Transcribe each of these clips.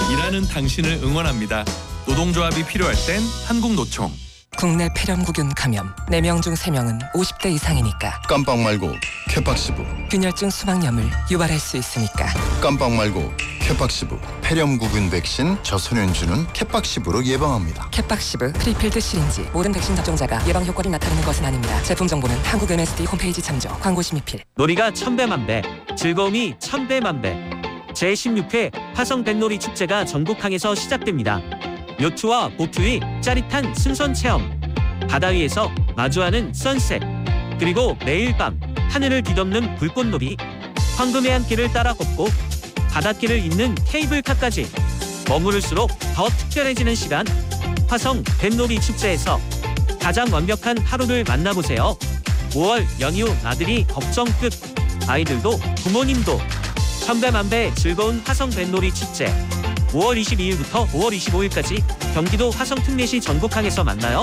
일하는 당신을 응원합니다. 노동조합이 필요할 땐 한국노총. 국내 폐렴구균 감염 4명 중 3명은 50대 이상이니까. 깜빡 말고 케팍시브. 균열증 수막염을 유발할 수 있으니까. 깜빡 말고 케팍시브. 폐렴구균 백신 저소년주는 케팍시브로 예방합니다. 캡박시브 프리필드 시린지. 모든 백신 접종자가 예방 효과를 나타내는 것은 아닙니다. 제품 정보는 한국 MSD 홈페이지 참조. 광고 심의필. 놀이가 천배만배, 즐거움이 천배만배. 제16회 화성 뱃놀이 축제가 전국항에서 시작됩니다. 요트와 보트 위 짜릿한 승선 체험, 바다 위에서 마주하는 선셋, 그리고 매일 밤 하늘을 뒤덮는 불꽃놀이, 황금의 한길을 따라 걷고 바닷길을 잇는 케이블카까지 머무를수록 더 특별해지는 시간. 화성 뱃놀이 축제에서 가장 완벽한 하루를 만나보세요. 5월 연휴 나들이 걱정 끝. 아이들도 부모님도 천배만배 즐거운 화성 뱃놀이 축제. 5월 22일부터 5월 25일까지 경기도 화성 특례시 전국항에서 만나요.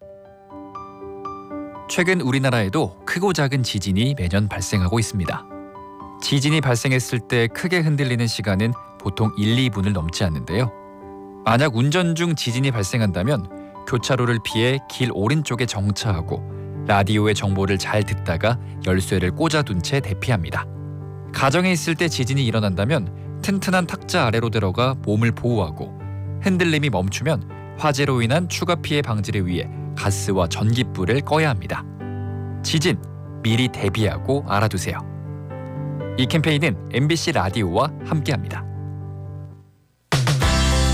최근 우리나라에도 크고 작은 지진이 매년 발생하고 있습니다. 지진이 발생했을 때 크게 흔들리는 시간은 보통 1, 2분을 넘지 않는데요. 만약 운전 중 지진이 발생한다면 교차로를 피해 길 오른쪽에 정차하고 라디오의 정보를 잘 듣다가 열쇠를 꽂아둔 채 대피합니다. 가정에 있을 때 지진이 일어난다면 튼튼한 탁자 아래로 들어가 몸을 보호하고 흔들림이 멈추면 화재로 인한 추가 피해 방지를 위해 가스와 전기불을 꺼야 합니다. 지진 미리 대비하고 알아두세요. 이 캠페인은 MBC 라디오와 함께합니다.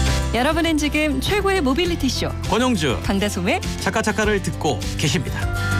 여러분은 지금 최고의 모빌리티 쇼 권영주 강다솜의 차카차카를 듣고 계십니다.